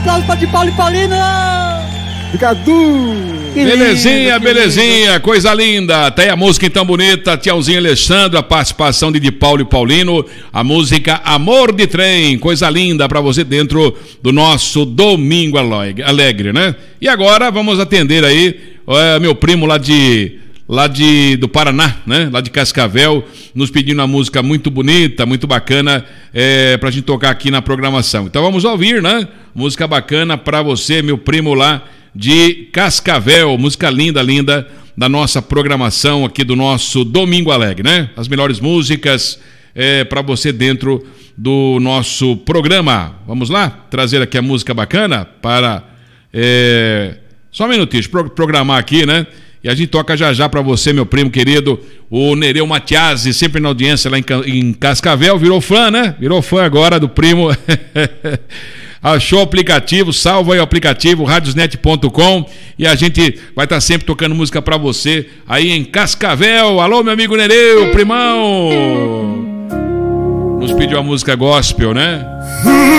Aplausos para de Paulo e Paulino. Cadu. Belezinha, belezinha, coisa linda. Tem a música então bonita, Tiãozinho Alexandre, a participação de Paulo e Paulino, a música Amor de Trem, coisa linda pra você dentro do nosso Domingo Alegre, né? E agora vamos atender aí meu primo lá do Paraná, né? Lá de Cascavel, nos pedindo uma música muito bonita, muito bacana, pra gente tocar aqui na programação. Então vamos ouvir, né? Música bacana pra você, meu primo lá de Cascavel, música linda, linda da nossa programação aqui do nosso Domingo Alegre, né? As melhores músicas para você dentro do nosso programa. Vamos lá? Trazer aqui a música bacana para só um minutinho, programar aqui, né? E a gente toca já já para você, meu primo querido, o Nereu Matiasi, sempre na audiência lá em Cascavel, virou fã, né? Virou fã agora do primo. Achou o aplicativo, salva aí o aplicativo radiosnet.com e a gente vai estar sempre tocando música pra você aí em Cascavel. Alô, meu amigo Nereu, primão! Nos pediu a música gospel, né?